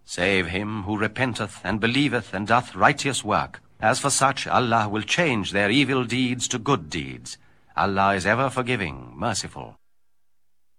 save him who repenteth and believeth and doth righteous work. As for such, Allah will change their evil deeds to good deeds. Allah is ever forgiving, merciful.